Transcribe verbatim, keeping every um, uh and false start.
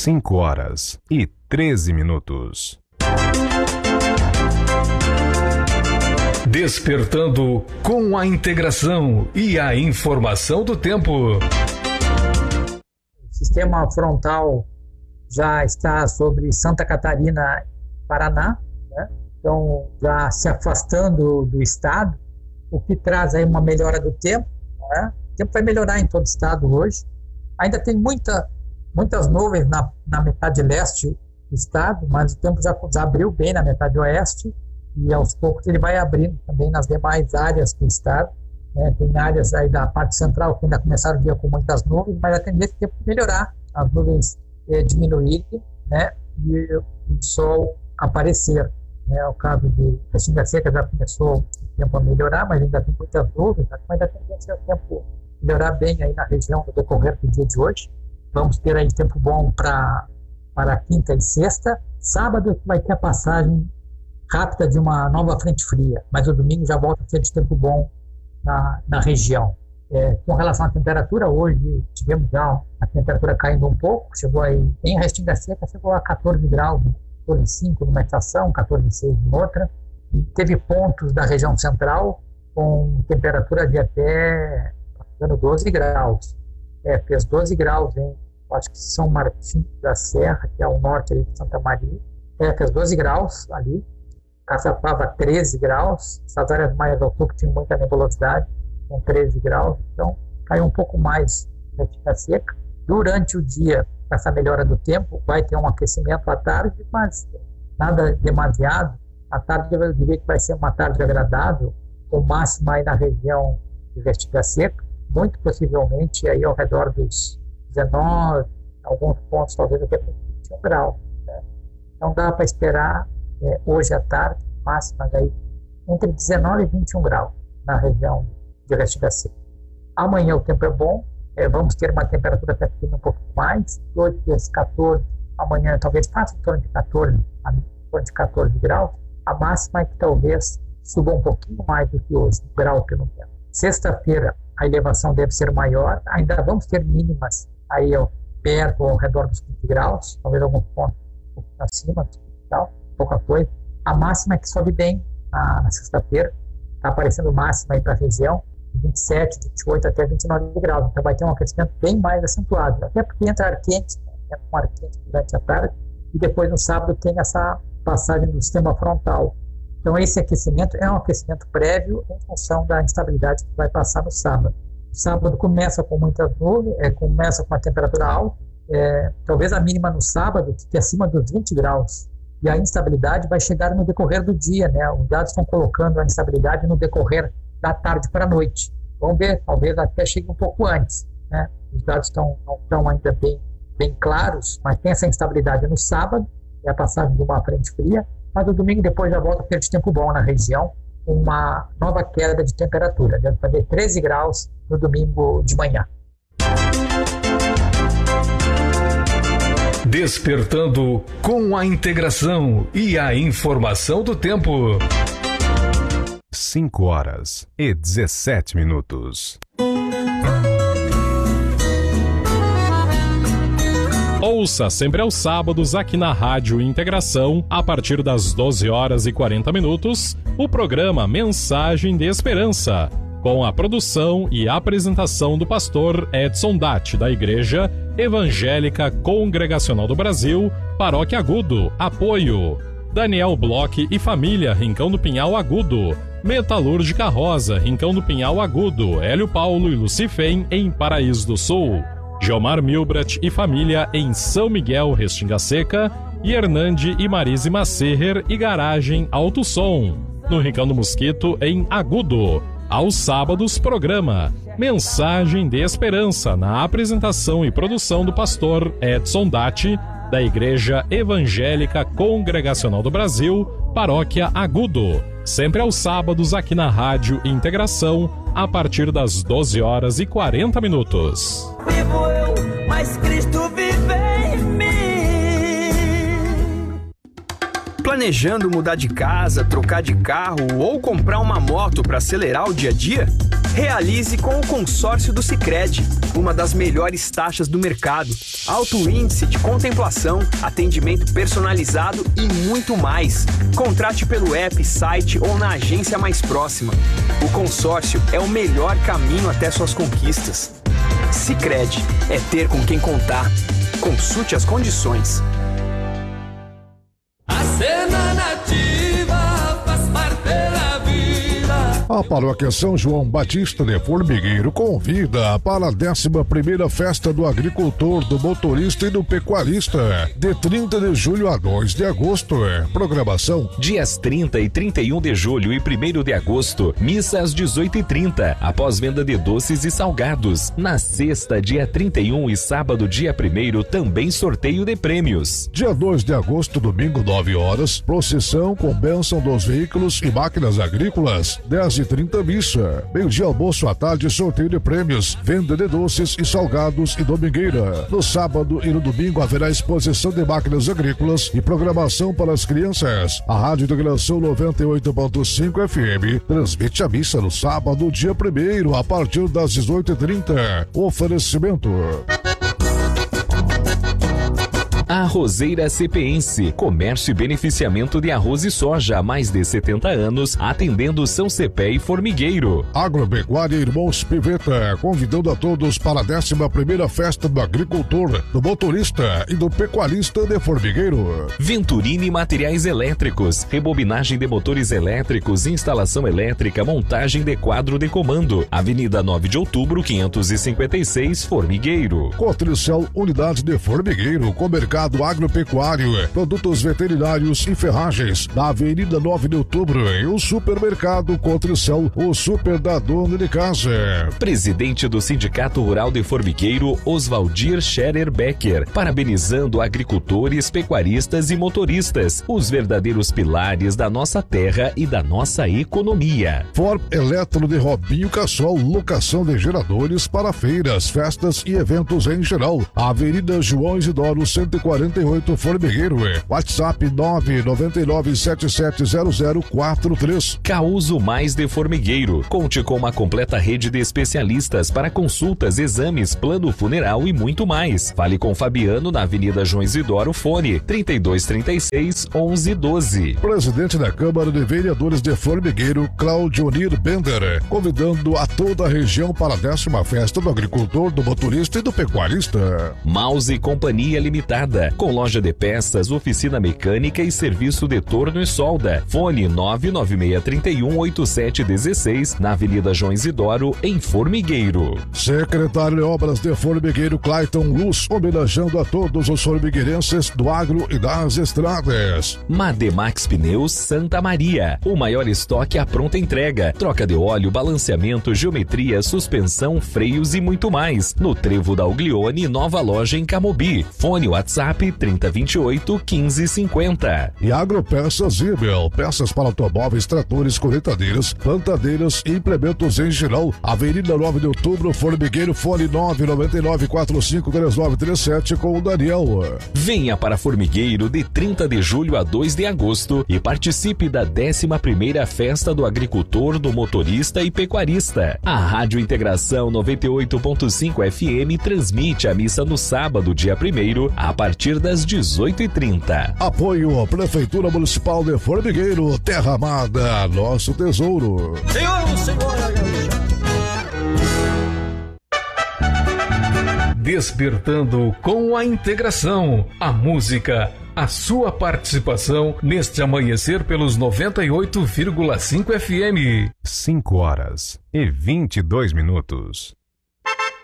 cinco horas e treze minutos. Despertando com a integração e a informação do tempo. O sistema frontal já está sobre Santa Catarina e Paraná, né? Então já se afastando do estado, o que traz aí uma melhora do tempo, né? O tempo vai melhorar em todo o estado hoje. Ainda tem muita, muitas nuvens na, na metade leste do estado, mas o tempo já, já abriu bem na metade oeste e aos poucos ele vai abrindo também nas demais áreas do estado, né? Tem áreas aí da parte central que ainda começaram o dia com muitas nuvens, mas a tendência é melhorar, as nuvens é, diminuírem, né? E o sol aparecer. É, o caso de Restinga Seca já começou o tempo a melhorar, mas ainda tem muitas nuvens, mas a tendência é o tempo melhorar bem aí na região no decorrer do dia de hoje. Vamos ter aí tempo bom para para quinta e sexta. Sábado vai ter a passagem rápida de uma nova frente fria, mas o domingo já volta a ser de tempo bom na, na região. É, com relação à temperatura, hoje tivemos já a temperatura caindo um pouco, chegou aí, em Restinga Seca chegou a quatorze graus, quatorze vírgula cinco numa estação, quatorze vírgula seis em outra, e teve pontos da região central com temperatura de até doze graus. É, fez doze graus em, acho que São Martim da Serra, que é ao norte ali de Santa Maria, é, fez doze graus ali, Caçapava treze graus, essas áreas mais ao sul que tinham muita nebulosidade, com treze graus, então caiu um pouco mais na Restinga Seca. Durante o dia, essa melhora do tempo, vai ter um aquecimento à tarde, mas nada demasiado. À tarde eu diria que vai ser uma tarde agradável, com máxima aí na região de Restinga Seca, muito possivelmente aí ao redor dos dezenove, alguns pontos talvez até vinte e um graus, né? Então dá para esperar é, hoje à tarde, máxima aí entre dezenove e vinte e um graus na região de Restinga Seca. Amanhã o tempo é bom, é, vamos ter uma temperatura até um pouco mais, hoje dias catorze, amanhã talvez faça em torno de catorze, em torno de catorze graus, a máxima é que talvez suba um pouquinho mais do que hoje, um grau pelo menos. Sexta-feira a elevação deve ser maior, ainda vamos ter mínimas aí ó, perto ou ao redor dos vinte graus, talvez alguns pontos um pouco acima, tal, pouca coisa. A máxima é que sobe bem na, na sexta-feira, está aparecendo máxima aí para a região, vinte e sete, vinte e oito até vinte e nove graus, então vai ter um aquecimento bem mais acentuado, até porque entra ar quente, né? Entra um ar quente durante a tarde, e depois no sábado tem essa passagem do sistema frontal. Então esse aquecimento é um aquecimento prévio em função da instabilidade que vai passar no sábado. O sábado começa com muitas nuvens, é, começa com uma temperatura alta, é, talvez a mínima no sábado fique acima dos vinte graus, e a instabilidade vai chegar no decorrer do dia, né? Os dados estão colocando a instabilidade no decorrer da tarde para a noite. Vamos ver, talvez até chegue um pouco antes, né? Os dados estão, não estão ainda bem, bem claros, mas tem essa instabilidade no sábado, é a passagem de uma frente fria, mas no domingo depois já volta a ter de tempo bom na região, uma nova queda de temperatura, deve fazer treze graus no domingo de manhã. Despertando com a integração e a informação do tempo. cinco horas e dezessete minutos. Ouça sempre aos sábados aqui na Rádio Integração, a partir das doze horas e quarenta minutos, o programa Mensagem de Esperança, com a produção e apresentação do pastor Edson Datti, da Igreja Evangélica Congregacional do Brasil, Paróquia Agudo, Apoio. Daniel Bloch e família, Rincão do Pinhal Agudo. Metalúrgica Rosa, Rincão do Pinhal Agudo, Hélio Paulo e Lucifem, em Paraíso do Sul. Geomar Milbrat e família, em São Miguel, Restinga Seca. E Hernande e Marise Macerrer e Garagem Alto Som, no Rincão do Mosquito, em Agudo. Aos sábados, programa Mensagem de Esperança, na apresentação e produção do pastor Edson Datti, da Igreja Evangélica Congregacional do Brasil, Paróquia Agudo. Sempre aos sábados aqui na Rádio Integração, a partir das doze horas e quarenta minutos. Vivo eu, mas Cristo vive em mim. Planejando mudar de casa, trocar de carro ou comprar uma moto para acelerar o dia a dia? Realize com o consórcio do Sicredi, uma das melhores taxas do mercado, alto índice de contemplação, atendimento personalizado e muito mais. Contrate pelo app, site ou na agência mais próxima. O consórcio é o melhor caminho até suas conquistas. Sicredi é ter com quem contar. Consulte as condições. A cena nativa faz parte da vida. A Paróquia São João Batista de Formigueiro convida para a décima primeira Festa do Agricultor, do Motorista e do Pecuarista, de trinta de julho a dois de agosto. Programação: dias trinta e trinta e um de julho e primeiro de agosto, missa às dezoito e trinta, após venda de doces e salgados. Na sexta, dia trinta e um e sábado, dia primeiro, também sorteio de prêmios. Dia dois de agosto, domingo, nove horas, procissão com bênção dos veículos e máquinas agrícolas. dez e trinta missa. Meio-dia almoço à tarde, sorteio de prêmios, venda de doces e salgados e domingueira. No sábado e no domingo haverá exposição de máquinas agrícolas e programação para as crianças. A Rádio Integração noventa e oito ponto cinco F M transmite a missa no sábado, dia primeiro, a partir das dezoito e trinta. Oferecimento: Arrozeira Cepense, comércio e beneficiamento de arroz e soja há mais de setenta anos, atendendo São Cepé e Formigueiro. Agropecuária Irmãos Piveta, convidando a todos para a décima primeira Festa do Agricultor, do Motorista e do Pecuarista de Formigueiro. Venturini Materiais Elétricos, rebobinagem de motores elétricos, instalação elétrica, montagem de quadro de comando. Avenida nove de outubro, quinhentos e cinquenta e seis, Formigueiro. Cotricel Unidade de Formigueiro, com mercado agropecuário, produtos veterinários e ferragens, na Avenida nove de outubro, e o supermercado Cotricel, o super da dona de casa. Presidente do Sindicato Rural de Formigueiro, Oswaldir Scherer Becker, parabenizando agricultores, pecuaristas e motoristas, os verdadeiros pilares da nossa terra e da nossa economia. Form Eletro de Robinho Cassol, locação de geradores para feiras, festas e eventos em geral. Avenida João Isidoro, cento e quarenta e oito, Formigueiro. WhatsApp nove nove nove sete sete zero zero quatro três. Causo Mais de Formigueiro. Conte com uma completa rede de especialistas para consultas, exames, plano funeral e muito mais. Fale com Fabiano na Avenida João Isidoro, fone trinta e dois, trinta e seis, onze, doze. Presidente da Câmara de Vereadores de Formigueiro, Cláudio Nir Bender, convidando a toda a região para a décima Festa do Agricultor, do Motorista e do Pecuarista. Mouse Companhia Limitada, com loja de peças, oficina mecânica e serviço de torno e solda. Fone nove nove seis três um oito sete um seis, na Avenida João Isidoro, em Formigueiro. Secretário de Obras de Formigueiro, Clayton Luz, homenageando a todos os formigueirenses do agro e das estradas. Mademax Pneus Santa Maria, o maior estoque à pronta entrega, troca de óleo, balanceamento, geometria, suspensão, freios e muito mais. No Trevo da Uglione, nova loja em Camobi. Fone WhatsApp trinta, vinte e oito, quinze, cinquenta. E Agropeças Zibel, peças para automóveis, tratores, colheitadeiras, plantadeiras e implementos em geral. Avenida nove de outubro, Formigueiro, fone nove nove nove quatro cinco três nove três sete com o Daniel. Venha para Formigueiro de trinta de julho a dois de agosto e participe da décima primeira Festa do Agricultor, do Motorista e Pecuarista. A Rádio Integração noventa e oito ponto cinco F M transmite a missa no sábado, dia primeiro, a partir das dezoito e trinta. Apoio Prefeitura Municipal de Formigueiro, Terra Amada, nosso tesouro. Senhor, senhora, Despertando com a integração, a música, a sua participação neste amanhecer pelos noventa e oito vírgula cinco F M. cinco horas e vinte e dois minutos.